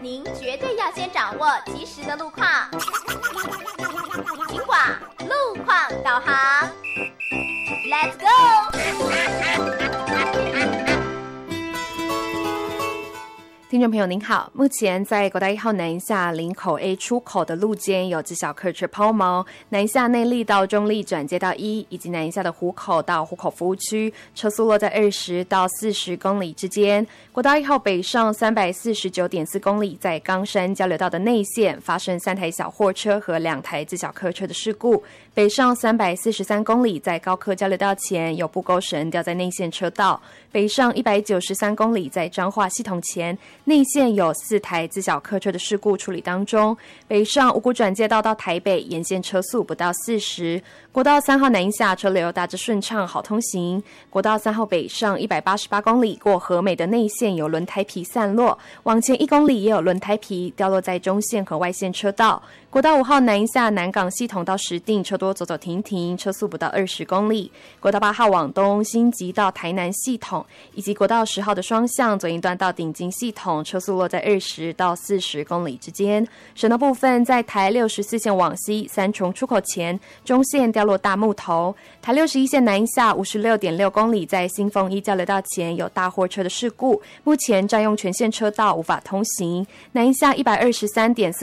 您绝对要先掌握及时的路况。警广路况导航 ，Let's go！ 听众朋友您好，目前在国道1号南下林口 A 出口的路肩有自小客车抛锚，南下内壢到中壢转接到1，以及南下的湖口到湖口服务区，车速落在20到40公里之间。国道1号北上349.4公里，在冈山交流道的内线发生3台小货车和2台自小客车的事故。北上343公里，在高科交流道前有布钩绳掉在内线车道。北上193公里，在彰化系统前内线有4台自小客车的事故处理当中。北上五股转接道到台北沿线车速不到40。国道3号南下车流大致顺畅，好通行。国道3号北上188公里，过和美的内线有轮胎皮散落，往前1公里也有轮胎皮掉落在中线和外线车道。国道5号南下南港系统到石碇，车多走走停停，车速不到20公里。国道8号往东新集到台南系统，以及国道10号的双向左营段到顶金系统，车速落在20到40公里之间。省道部分，在台64线往西三重出口前，中线掉落大木头；台61线南下56.6公里，在新丰一交流道前有大货车的事故，目前占用全线车道，无法通行。南下123.4